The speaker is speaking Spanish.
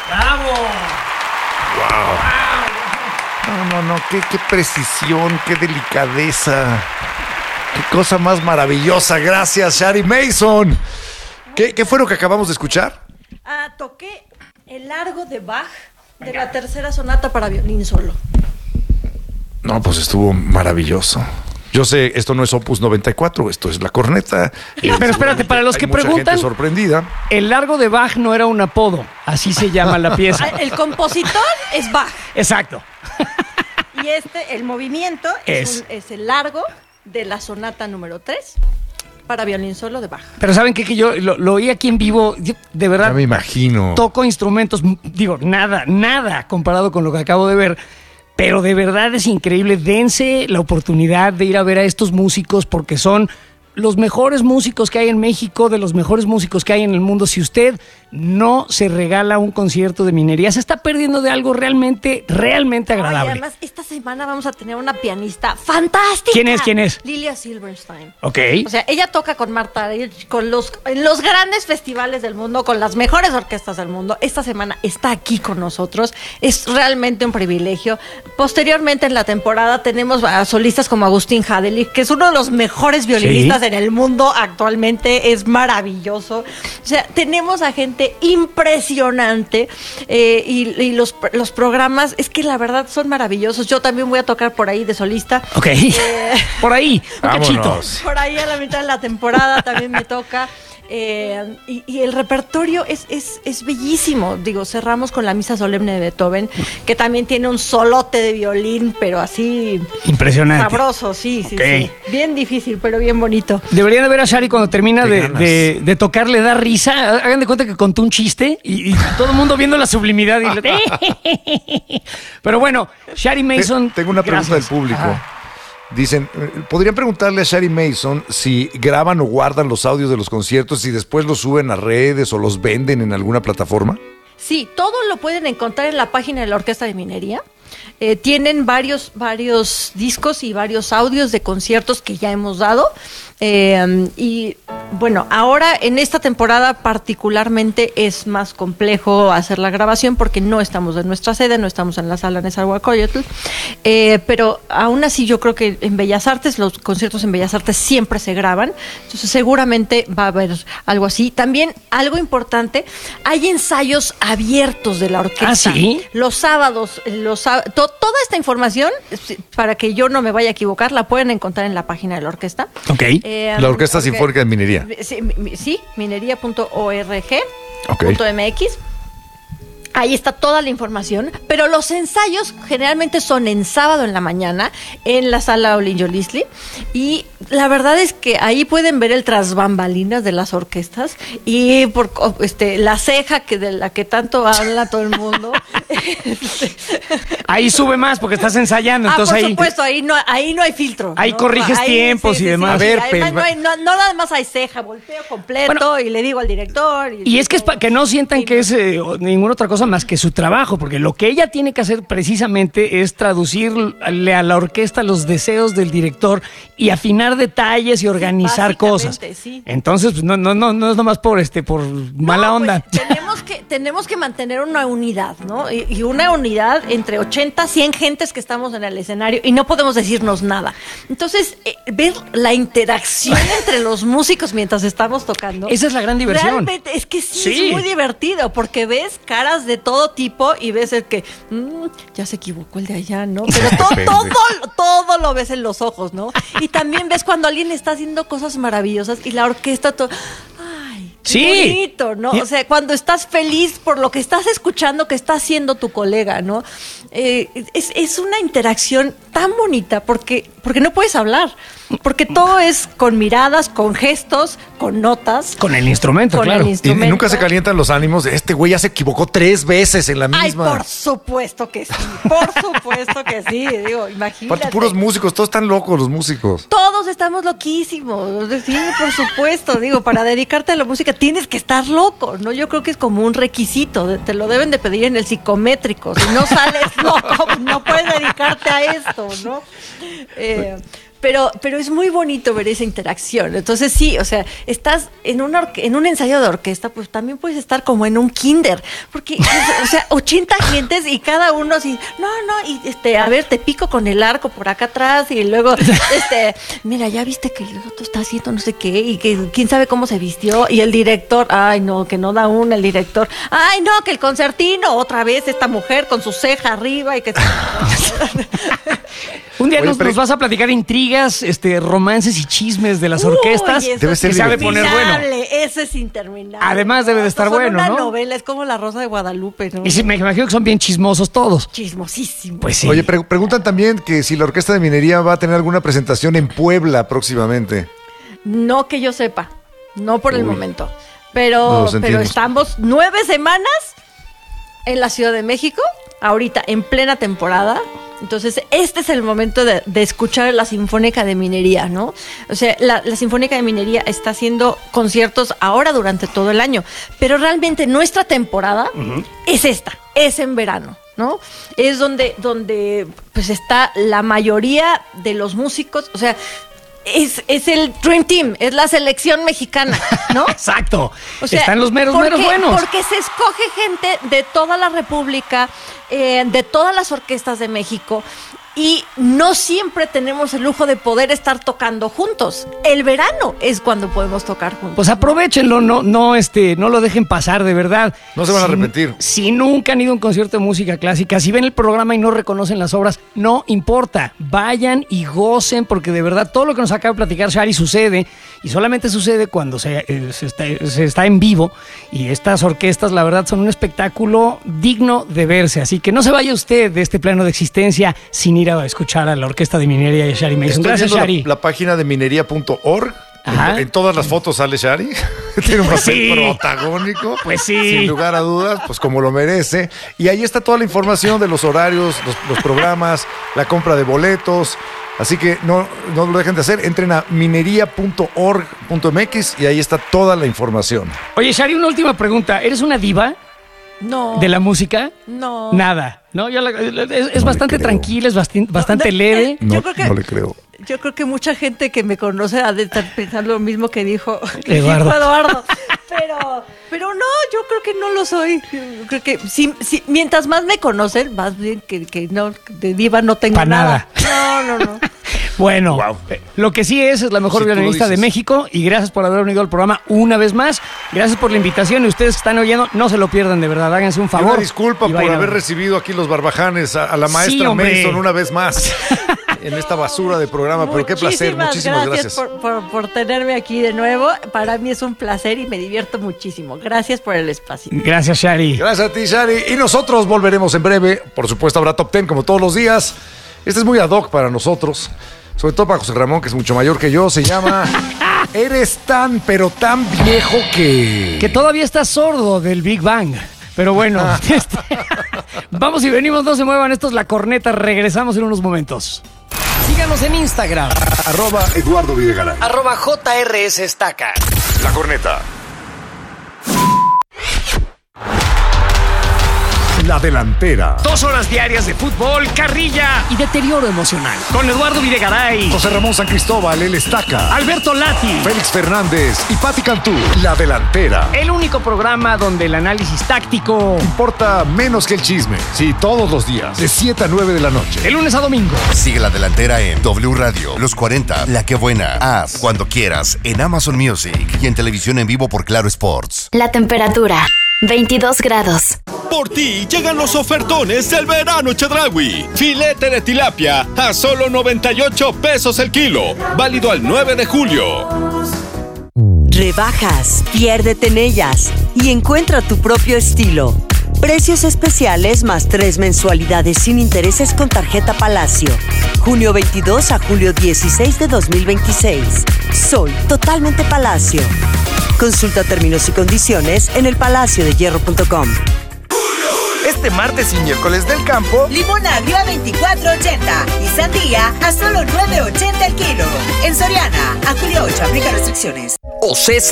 ¡Bravo! ¡Wow! No, qué precisión, qué delicadeza. Qué cosa más maravillosa. Gracias, Shari Mason. ¿Qué fue lo que acabamos de escuchar? Toqué el largo de Bach de la tercera sonata para violín solo. No, pues estuvo maravilloso. Yo sé, esto no es Opus 94, esto es la corneta. Pero espérate, para los que preguntan, sorprendida. El largo de Bach no era un apodo, así se llama la pieza. El compositor es Bach. Exacto. Y el movimiento es el largo de la sonata número 3 para violín solo de Bach. Pero ¿saben qué? Que yo lo oí aquí en vivo, de verdad. Ya me imagino. Toco instrumentos, digo, nada comparado con lo que acabo de ver. Pero de verdad es increíble. Dense la oportunidad de ir a ver a estos músicos porque son los mejores músicos que hay en México, de los mejores músicos que hay en el mundo. Si usted no se regala un concierto de minería, se está perdiendo de algo realmente agradable. Y además, esta semana vamos a tener una pianista fantástica. ¿Quién es? Lilia Silverstein. Ok. O sea, ella toca con Marta Argerich, en los grandes festivales del mundo, con las mejores orquestas del mundo. Esta semana está aquí con nosotros. Es realmente un privilegio. Posteriormente en la temporada tenemos a solistas como Agustín Hadelich, que es uno de los mejores violinistas en el mundo actualmente. Es maravilloso. O sea, tenemos a gente impresionante y los programas, es que la verdad son maravillosos. Yo también voy a tocar por ahí de solista. Ok. Por ahí, un cachito. Por ahí a la mitad de la temporada también me toca. Y el repertorio es bellísimo. Digo, cerramos con la Misa Solemne de Beethoven, que también tiene un solote de violín, pero así impresionante, sabroso, sí. Bien difícil, pero bien bonito. Deberían de ver a Shari cuando termina de tocar, le da risa. Hagan de cuenta que contó un chiste y todo el mundo viendo la sublimidad. Pero bueno, Shari Mason. Tengo una pregunta del público. Ajá. Dicen, ¿podrían preguntarle a Shari Mason si graban o guardan los audios de los conciertos y después los suben a redes o los venden en alguna plataforma? Sí, todo lo pueden encontrar en la página de la Orquesta de Minería. Tienen varios discos y varios audios de conciertos que ya hemos dado. Y bueno, ahora en esta temporada particularmente es más complejo hacer la grabación porque no estamos en nuestra sede, no estamos en la sala Nezahualcóyotl, pero aún así yo creo que en Bellas Artes, los conciertos en Bellas Artes siempre se graban, entonces seguramente va a haber algo así. También algo importante, hay ensayos abiertos de la orquesta. ¿Ah, sí? Los sábados, toda esta información, para que yo no me vaya a equivocar, la pueden encontrar en la página de la orquesta. Ok. La Orquesta Sinfónica de Minería. Sí, minería.org.mx. Okay. Ahí está toda la información, pero los ensayos generalmente son en sábado en la mañana en la sala Olin Yolisli, y la verdad es que ahí pueden ver el tras bambalinas de las orquestas y por la ceja de la que tanto habla todo el mundo. Ahí sube más porque estás ensayando, entonces por supuesto, ahí no hay filtro. Ahí corriges tiempos y demás. A ver, no nada más hay ceja, volteo completo y le digo al director. Y es que es para que no sientan que es ninguna otra cosa más que su trabajo, porque lo que ella tiene que hacer precisamente es traducirle a la orquesta los deseos del director y afinar detalles y organizar cosas. Sí. Entonces, pues, no es nomás por mala onda. Pues, tenemos que mantener una unidad, ¿no? Y una unidad entre 80, 100 gentes que estamos en el escenario y no podemos decirnos nada. Entonces, ver la interacción entre los músicos mientras estamos tocando. Esa es la gran diversión. Realmente, es que sí, es muy divertido porque ves caras de todo tipo y ves el que ya se equivocó el de allá, ¿no? Pero todo lo ves en los ojos, ¿no? Y también ves cuando alguien está haciendo cosas maravillosas y la orquesta sí, bonito, ¿no? O sea, cuando estás feliz por lo que estás escuchando que está haciendo tu colega, ¿no? Es una interacción tan bonita porque no puedes hablar, porque todo es con miradas, con gestos, con notas. Con el instrumento, claro. Y nunca se calientan los ánimos de este güey ya se equivocó 3 veces en la misma. Ay, por supuesto que sí, digo, imagínate. Aparte, puros músicos, todos están locos los músicos. Todos estamos loquísimos, sí, por supuesto, digo, para dedicarte a la música tienes que estar loco, ¿no? Yo creo que es como un requisito, te lo deben de pedir en el psicométrico, si no sales loco, no puedes dedicarte a esto, ¿no? pero es muy bonito ver esa interacción. Entonces sí, o sea, estás en un ensayo de orquesta, pues también puedes estar como en un kinder, porque, o sea, 80 gentes y cada uno así, y a ver, te pico con el arco por acá atrás y luego, mira, ya viste que el otro está haciendo no sé qué y que quién sabe cómo se vistió y el director, ay no, que no da el director, ay no, que el concertino, otra vez esta mujer con su ceja arriba y que... Un día nos vas a platicar intrigas, romances y chismes de las orquestas. Debe ser que sabe poner bueno. Eso es interminable. Además debe de estar bueno, una ¿no? novela, es como La Rosa de Guadalupe, ¿no? Y sí, me imagino que son bien chismosos todos. Chismosísimo. Pues sí. Oye, preguntan también que si la Orquesta de Minería va a tener alguna presentación en Puebla próximamente. No que yo sepa, no por el momento. Pero estamos 9 semanas en la Ciudad de México, ahorita en plena temporada. Entonces, este es el momento de escuchar la Sinfónica de Minería, ¿no? O sea, la Sinfónica de Minería está haciendo conciertos ahora durante todo el año, pero realmente nuestra temporada es es en verano, ¿no? Es donde pues está la mayoría de los músicos, o sea, es el Dream Team, es la selección mexicana, ¿no? Exacto. O sea, están los meros buenos. Porque se escoge gente de toda la República, de todas las orquestas de México, y no siempre tenemos el lujo de poder estar tocando juntos. El verano es cuando podemos tocar juntos. Pues aprovechenlo, no lo dejen pasar, de verdad. No se van a arrepentir. Si nunca han ido a un concierto de música clásica, si ven el programa y no reconocen las obras, no importa. Vayan y gocen, porque de verdad todo lo que nos acaba de platicar Shari sucede, y solamente sucede cuando se está en vivo, y estas orquestas, la verdad, son un espectáculo digno de verse. Así que no se vaya usted de este plano de existencia sin ir a escuchar a la Orquesta de Minería y a Shari Mason. Estoy Gracias, viendo Shari. la página de minería.org. En todas las fotos sale Shari. Tiene un papel protagónico. Pues sí. Sin lugar a dudas, pues como lo merece. Y ahí está toda la información de los horarios, los programas, la compra de boletos. Así que no lo dejen de hacer. Entren a minería.org.mx y ahí está toda la información. Oye, Shari, una última pregunta. ¿Eres una diva? No. ¿De la música? No. Nada. ¿No? Es bastante tranquila, es bastante leve. No le creo. Yo creo que mucha gente que me conoce ha de estar pensando lo mismo que dijo Eduardo. Pero no, yo creo que no lo soy. Yo creo que mientras más me conocen, más bien que no, de diva no tengo Pa' nada. No. Bueno, Wow. Lo que sí es la mejor Si tú lo violinista de dices. México, y gracias por haber venido al programa una vez más. Gracias por la invitación, y ustedes que están oyendo, no se lo pierdan, de verdad, háganse un Y favor. una disculpa y por vayan a haber ver. recibido aquí los barbajanes a la maestra Sí, hombre. Mason una vez más en esta basura de programa, pero qué placer, muchísimas gracias. por tenerme aquí de nuevo. Para mí es un placer y me divierto muchísimo. Gracias por el espacio. Gracias, Shari. Gracias a ti, Shari. Y nosotros volveremos en breve. Por supuesto, habrá Top 10 como todos los días. Este es muy ad hoc para nosotros. Sobre todo para José Ramón, que es mucho mayor que yo. Se llama Eres tan, pero tan viejo que... Que todavía está sordo del Big Bang. Pero bueno, vamos y venimos, no se muevan. Esto es La Corneta. Regresamos en unos momentos. Síganos en Instagram. @Eduardo Videgaray. @JRS Estaca. La Corneta. La Delantera. 2 horas diarias de fútbol, carrilla y deterioro emocional. Con Eduardo Videgaray, José Ramón San Cristóbal, el Estaca. Alberto Lati. Félix Fernández y Pati Cantú. La Delantera. El único programa donde el análisis táctico, Importa menos que el chisme. Sí, todos los días. De 7 a 9 de la noche. de lunes a domingo. Sigue La Delantera en W Radio, Los 40, La Que Buena, Haz, Cuando Quieras, en Amazon Music y en televisión en vivo por Claro Sports. La temperatura, 22 grados. Por ti llegan los ofertones del verano Chedraui. Filete de tilapia a solo 98 pesos el kilo. Válido al 9 de julio. Rebajas, piérdete en ellas y encuentra tu propio estilo. Precios especiales más 3 mensualidades sin intereses con tarjeta Palacio. Junio 22 a julio 16 de 2026. Soy totalmente Palacio. Consulta términos y condiciones en elpalaciodehierro.com. Este martes y miércoles del campo, Limón agrio a 24.80 y sandía a solo 9.80 el kilo. En Soriana, a julio 8, aplica restricciones. Ocesa